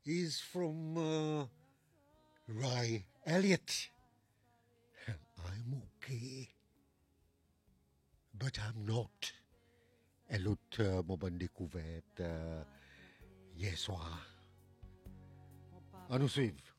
is from Ray Elliott. I'm okay, but I'm not. Elut mo ban découvert hier soir. Ano suiv?